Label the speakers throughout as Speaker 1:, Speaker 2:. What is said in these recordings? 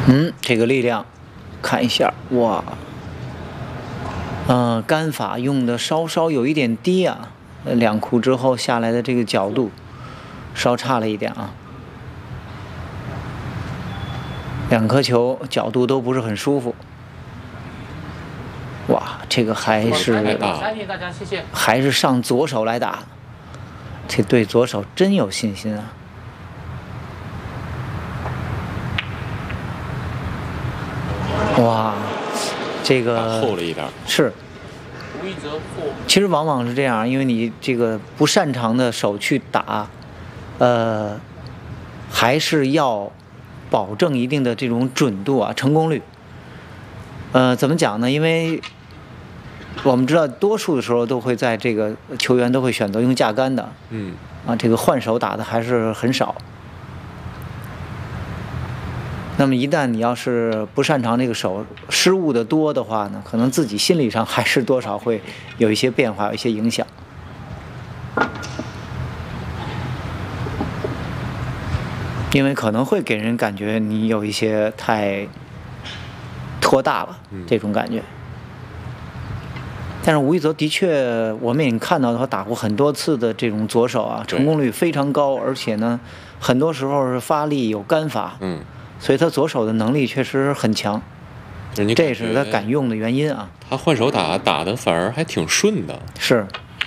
Speaker 1: 这个力量，看一下，哇，杆法用的稍稍有一点低啊，两库之后下来的这个角度稍差了一点啊，两颗球角度都不是很舒服。哇，这个还是上左手来打，这对左手真有信心啊！哇，这个
Speaker 2: 厚了一点，
Speaker 1: 是。其实往往是这样，因为你这个不擅长的手去打，还是要保证一定的这种准度啊，成功率。怎么讲呢？因为我们知道，多数的时候都会在这个球员都会选择用架杆的，这个换手打的还是很少。那么一旦你要是不擅长这个手，失误的多的话呢，可能自己心理上还是多少会有一些变化，有一些影响。因为可能会给人感觉你有一些太拖大了，这种感觉。但是吴一泽的确，我们也看到他打过很多次的这种左手啊，成功率非常高，而且呢，很多时候是发力有杆法，所以他左手的能力确实很强，这也是他敢用的原因啊。
Speaker 2: 他换手打的反而还挺顺的，
Speaker 1: 是。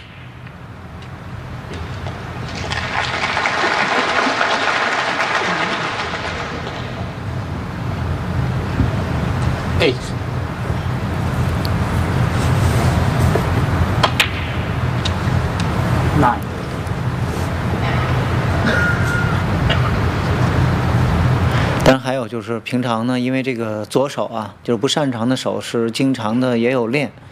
Speaker 1: 当然还有就是平常呢，因为这个左手啊，就是不擅长的手是经常的也有练，